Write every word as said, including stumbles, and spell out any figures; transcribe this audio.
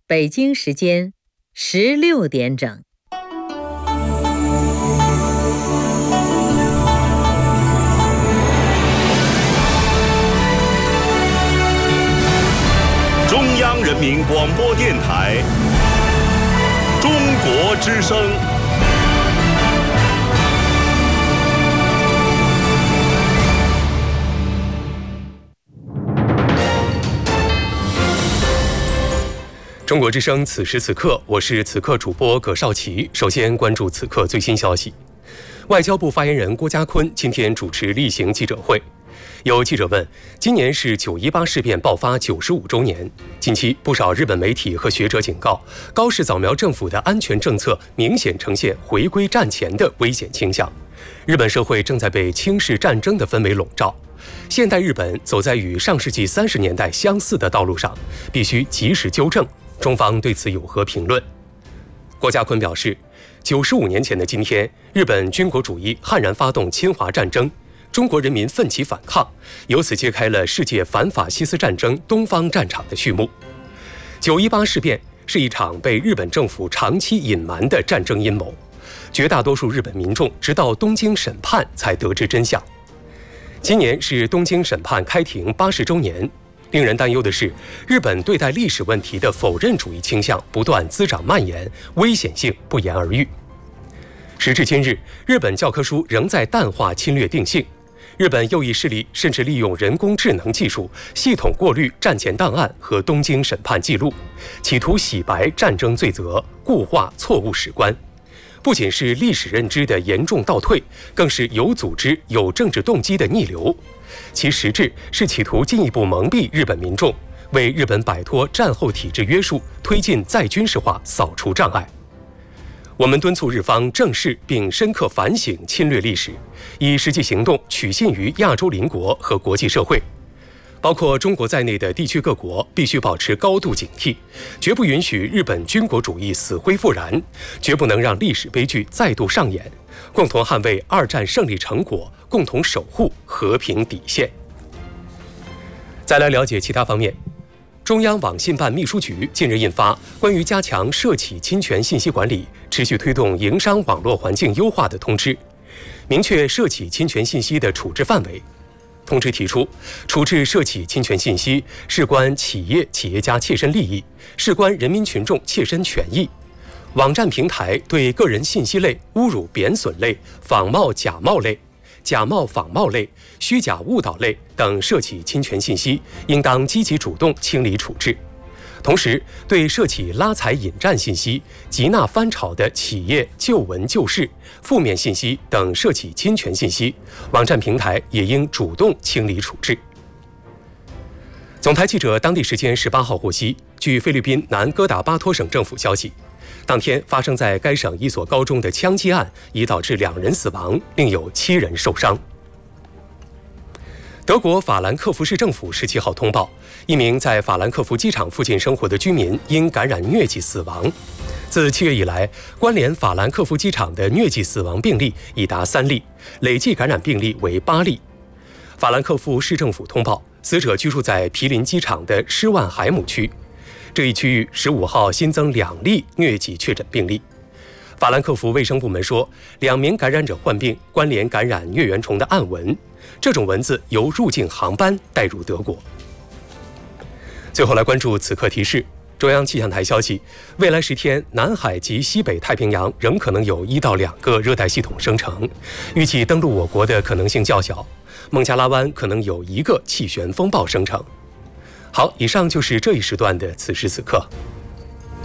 北京时间十六点整。 中央人民广播电台中国之声。 中国之声，此时此刻，我是此刻主播葛少奇。首先关注此刻最新消息。外交部发言人郭家坤今天主持例行记者会。有记者问，今年是九一八事变爆发九十五周年，近期不少日本媒体和学者警告，高市早苗政府的安全政策明显呈现回归战前的危险倾向。日本社会正在被轻视战争的氛围笼罩，现代日本走在与上世纪三十年代相似的道路上，必须及时纠正。中方对此有何评论？郭家坤表示，九十五年前的今天，日本军国主义悍然发动侵华战争，中国人民奋起反抗，由此揭开了世界反法西斯战争东方战场的序幕。九一八事变是一场被日本政府长期隐瞒的战争阴谋，绝大多数日本民众直到东京审判才得知真相。今年是东京审判开庭八十周年。令人担忧的是，日本对待历史问题的否认主义倾向不断滋长蔓延，危险性不言而喻。时至今日，日本教科书仍在淡化侵略定性，日本右翼势力甚至利用人工智能技术系统过滤战前档案和东京审判记录，企图洗白战争罪责，固化错误史观。不仅是历史认知的严重倒退，更是有组织、有政治动机的逆流。其实质是企图进一步蒙蔽日本民众，为日本摆脱战后体制约束、推进再军事化扫除障碍。我们敦促日方正视并深刻反省侵略历史，以实际行动取信于亚洲邻国和国际社会。包括中国在内的地区各国必须保持高度警惕，绝不允许日本军国主义死灰复燃，绝不能让历史悲剧再度上演，共同捍卫二战胜利成果，共同守护和平底线。再来了解其他方面，中央网信办秘书局近日印发关于加强涉企侵权信息管理，持续推动营商网络环境优化的通知，明确涉企侵权信息的处置范围。通知提出，处置涉企侵权信息事关企业企业家切身利益，事关人民群众切身权益。网站平台对个人信息类、侮辱贬损类、仿冒假冒类、假冒仿冒类、虚假误导类等涉企侵权信息，应当积极主动清理处置。同时，对涉企拉踩引战信息、集纳翻炒的企业旧闻旧事、负面信息等涉企侵权信息，网站平台也应主动清理处置。总台记者当地时间十八号获悉，据菲律宾南哥打巴托省政府消息，当天发生在该省一所高中的枪击案已导致两人死亡，另有七人受伤。德国法兰克福市政府十七号通报，一名在法兰克福机场附近生活的居民因感染疟疾死亡。自七月以来，关联法兰克福机场的疟疾死亡病例已达三例，累计感染病例为八例。法兰克福市政府通报，死者居住在毗邻机场的施万海姆区，这一区域十五号新增两例疟疾确诊病例。法兰克福卫生部门说，两名感染者患病关联感染疟原虫的暗蚊，这种蚊子由入境航班带入德国。最后来关注此刻提示，中央气象台消息，未来十天南海及西北太平洋仍可能有一到两个热带系统生成，预计登陆我国的可能性较小，孟加拉湾可能有一个气旋风暴生成。好，以上就是这一时段的此时此刻。